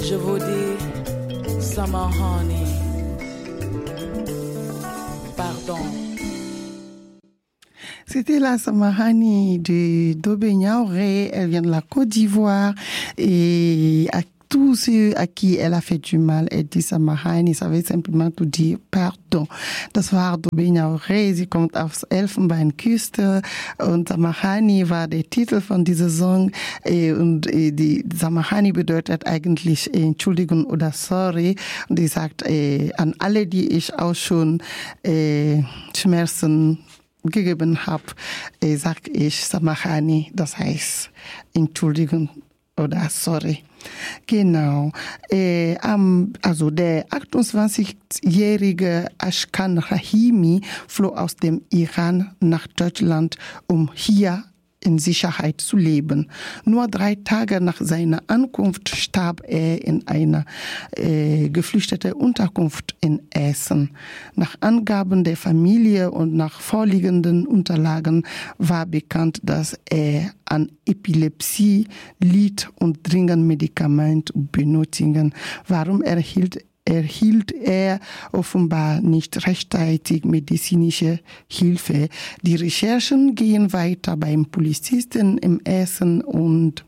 Je vous dis, Samahani. Pardon. C'était la Samahani de Dobé Niaouré. Elle vient de la Côte d'Ivoire et à tous ceux à qui elle a fait du mal, elle dit Samahani, ça veut simplement tout dire pardon. Das war Dobé Niaouré, sie kommt aus Elfenbeinküste und Samahani war der Titel von diesem Song und die Samahani bedeutet eigentlich Entschuldigung oder Sorry und die sagt an alle, die ich auch schon Schmerzen gegeben habe, sage ich Samahani, das heißt Entschuldigung oder Sorry. Genau. Also der 28-jährige Ashkan Rahimi floh aus dem Iran nach Deutschland, um hier in Sicherheit zu leben. Nur 3 Tage nach seiner Ankunft starb er in einer geflüchteten Unterkunft in Essen. Nach Angaben der Familie und nach vorliegenden Unterlagen war bekannt, dass er an Epilepsie litt und dringend Medikamente benötigte. Warum erhielt er offenbar nicht rechtzeitig medizinische Hilfe. Die Recherchen gehen weiter beim Polizisten im Essen und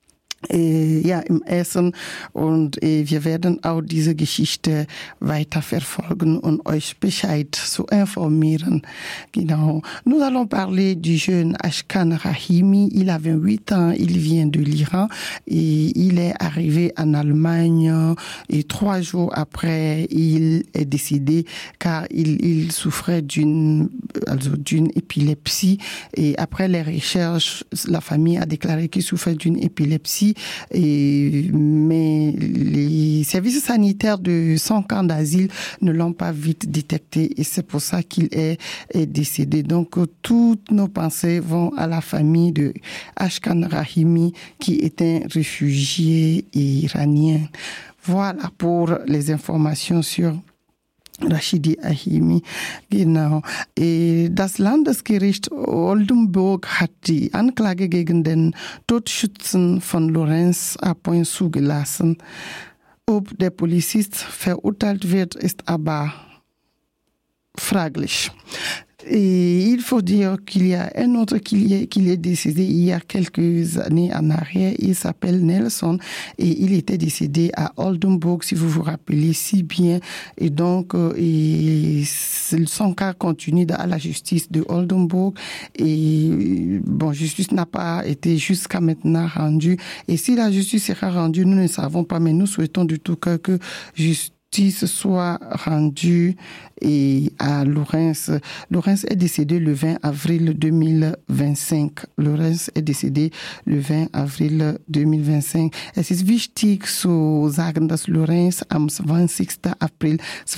wir werden auch diese Geschichte weiter verfolgen und euch Bescheid zu informieren. Genau. Nous allons parler du jeune Ashkan Rahimi. Il a 28 ans, il vient de l'Iran et il est arrivé en Allemagne et 3 jours après, il est décédé car il souffrait d'une épilepsie et après les recherches, la famille a déclaré qu'il souffrait d'une épilepsie. Mais les services sanitaires de son camp d'asile ne l'ont pas vite détecté et c'est pour ça qu'il est décédé. Donc toutes nos pensées vont à la famille de Ashkan Rahimi qui est un réfugié iranien. Voilà pour les informations sur Rashidi Rahimi, genau. Das Landesgericht Oldenburg hat die Anklage gegen den Todschützen von Lorenz Apoin zugelassen. Ob der Polizist verurteilt wird, ist aber fraglich. Et il faut dire qu'il y a un autre qui est décédé il y a quelques années en arrière. Il s'appelle Nelson et il était décédé à Oldenburg, si vous vous rappelez si bien. Et donc, son cas continue à la justice de Oldenburg. Et bon, justice n'a pas été jusqu'à maintenant rendue. Et si la justice sera rendue, nous ne savons pas, mais nous souhaitons du tout que justice soit rendu à Lorenz. Lorenz est décédé le 20 avril 2025. Lorenz est décédé le 20 April 2025. Es ist wichtig zu sagen, dass Lorenz am 20. April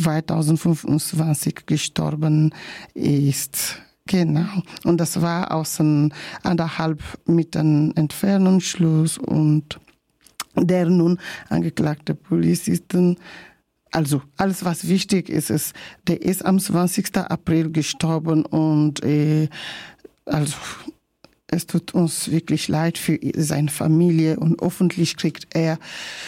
2025 gestorben ist. Genau. Und das war aus 1,5 Metern Entfernungsschluss und der nun angeklagte Polizisten. Also, alles, was wichtig ist, der ist am 20. April gestorben und es tut uns wirklich leid für seine Familie und hoffentlich kriegt er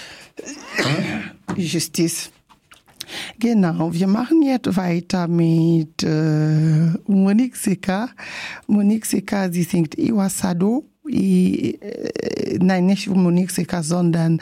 Justiz. Genau, wir machen jetzt weiter mit Monique Seka. Monique Seka, sie singt Iwasado. Nein, nicht Monique Seka, sondern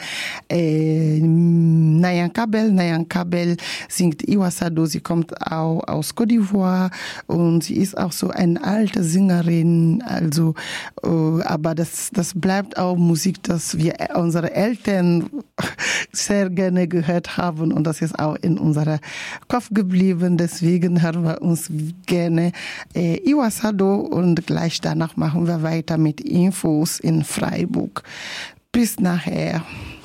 Nayan Kabel. Nayan Kabel singt Iwasado. Sie kommt auch aus Côte d'Ivoire und sie ist auch so eine alte Sängerin. Also, aber das bleibt auch Musik, das wir unsere Eltern sehr gerne gehört haben und das ist auch in unserem Kopf geblieben. Deswegen hören wir uns gerne Iwasado und gleich danach machen wir weiter mit Infos in Freiburg. Bis nachher.